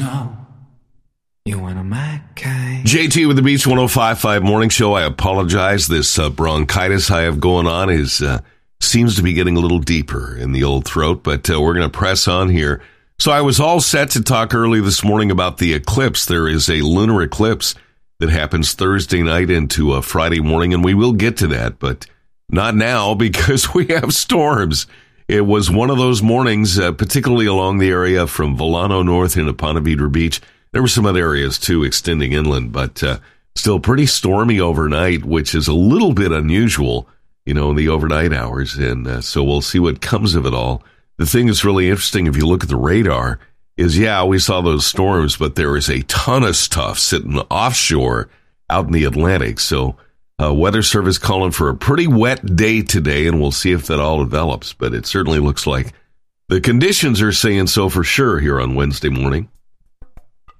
You want a Mackay? JT with the Beach 105.5 Morning Show. I apologize. This bronchitis I have going on seems to be getting a little deeper in the old throat, but we're going to press on here. So I was all set to talk early this morning about the eclipse. There is a lunar eclipse that happens Thursday night into a Friday morning, and we will get to that, but not now because we have storms. It was one of those mornings, particularly along the area from Volano north into Ponte Vedra Beach. There were some other areas, too, extending inland, but still pretty stormy overnight, which is a little bit unusual, in the overnight hours. And so we'll see what comes of it all. The thing that's really interesting, if you look at the radar, is, we saw those storms, but there is a ton of stuff sitting offshore out in the Atlantic. So Weather Service calling for a pretty wet day today, and we'll see if that all develops. But it certainly looks like the conditions are saying so for sure here on Wednesday morning.